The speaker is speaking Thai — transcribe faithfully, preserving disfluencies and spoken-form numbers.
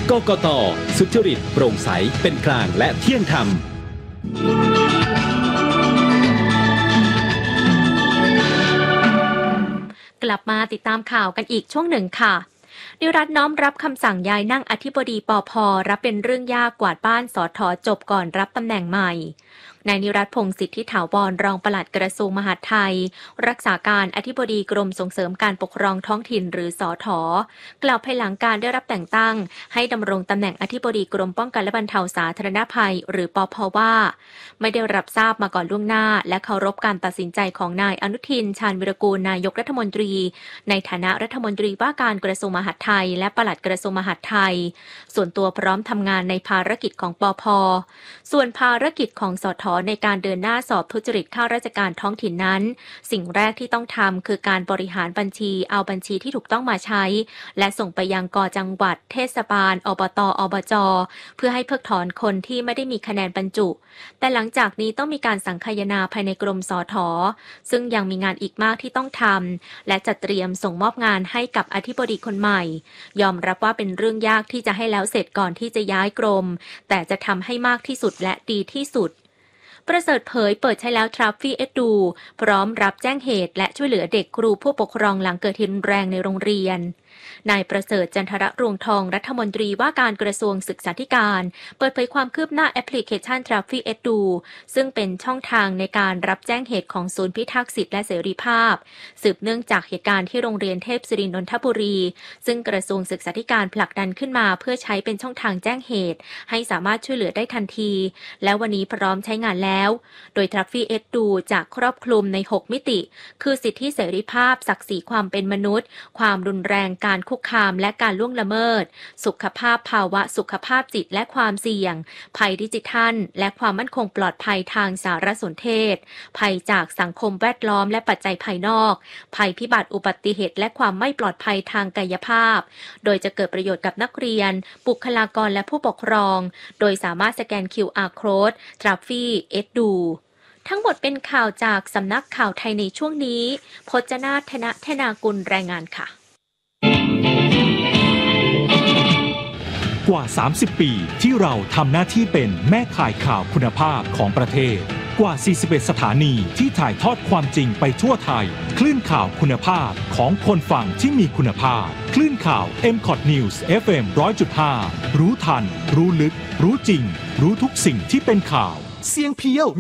กกต.สุจริตโปร่งใสเป็นกลางและเที่ยงธรรมกลับมาติดตามข่าวกันอีกช่วงหนึ่งค่ะนิรัตน์น้อมรับคำสั่งย้ายนั่งอธิบดีปภ.รับเป็นเรื่องยากกวาดบ้านสท.จบก่อนรับตำแหน่งใหม่นายนิรัตน์พงษ์สิทธิถาวรรองปลัดกระทรวงมหาดไทยรักษาการอธิบดีกรมส่งเสริมการปกครองท้องถิ่นหรือสท.กล่าวภายหลังการได้รับแต่งตั้งให้ดำรงตำแหน่งอธิบดีกรมป้องกันและบรรเทาสาธารณภัยหรือปภ.ว่าไม่ได้รับทราบมาก่อนล่วงหน้าและเคารพการตัดสินใจของนายอนุทินชาญวิรากูลนายกรัฐมนตรีในฐานะรัฐมนตรีว่าการกระทรวงมหาดไทยและปลัดกระทรวงมหาดไทยส่วนตัวพร้อมทำงานในภารกิจของปภ.ส่วนภารกิจของสท.ในการเดินหน้าสอบทุจริตข้าราชการท้องถิ่นนั้นสิ่งแรกที่ต้องทำคือการบริหารบัญชีเอาบัญชีที่ถูกต้องมาใช้และส่งไปยังกจังหวัดเทศบาลอบต.อบจ.เพื่อให้เพิกถอนคนที่ไม่ได้มีคะแนนบรรจุแต่หลังจากนี้ต้องมีการสังคายนาภายในกรมสท.ซึ่งยังมีงานอีกมากที่ต้องทำและจัดเตรียมส่งมอบงานให้กับอธิบดีคนใหม่ยอมรับว่าเป็นเรื่องยากที่จะให้แล้วเสร็จก่อนที่จะย้ายกรมแต่จะทำให้มากที่สุดและดีที่สุดประเสริฐเผยเปิดใช้แล้ว Traffi เอ ดี ยู พร้อมรับแจ้งเหตุและช่วยเหลือเด็กครูผู้ปกครองหลังเกิดเหตุรุนแรงในโรงเรียนนายประเสริฐจันทรรวงทองรัฐมนตรีว่าการกระทรวงศึกษาธิการเปิดเผยความคืบหน้าแอปพลิเคชัน Traffi เอ ดี ยู ซึ่งเป็นช่องทางในการรับแจ้งเหตุของศูนย์พิทักษ์สิทธิและเสรีภาพสืบเนื่องจากเหตุการณ์ที่โรงเรียนเทพศิรินนทบุรีซึ่งกระทรวงศึกษาธิการผลักดันขึ้นมาเพื่อใช้เป็นช่องทางแจ้งเหตุให้สามารถช่วยเหลือได้ทันทีและวันนี้พร้อมใช้งานแล้วโดย Traffi เอ ดี ยู จะครอบคลุมในหกมิติคือสิทธิเสรีภาพศักดิ์ศรีความเป็นมนุษย์ความรุนแรงการคุกคามและการล่วงละเมิดสุขภาพภาวะสุขภาพจิตและความเสี่ยงภัยดิจิทัลและความมั่นคงปลอดภัยทางสารสนเทศภัยจากสังคมแวดล้อมและปัจจัยภายนอกภัยพิบัติอุบัติเหตุและความไม่ปลอดภัยทางกายภาพโดยจะเกิดประโยชน์กับนักเรียนบุคลากรและผู้ปกครองโดยสามารถสแกน คิว อาร์ Code Traffi เอ ดี ยู ทั้งหมดเป็นข่าวจากสำนักข่าวไทยในช่วงนี้พจนาถนะธนากุลรายงานค่ะกว่าสามสิบปีที่เราทำหน้าที่เป็นแม่ข่ายข่าวคุณภาพของประเทศกว่าสี่สิบเอ็ดสถานีที่ถ่ายทอดความจริงไปทั่วไทยคลื่นข่าวคุณภาพของคนฟังที่มีคุณภาพคลื่นข่าว เอ็ม คอท News เอฟ เอ็ม หนึ่งร้อยจุดห้า รู้ทันรู้ลึกรู้จริงรู้ทุกสิ่งที่เป็นข่าวเสียงเพียว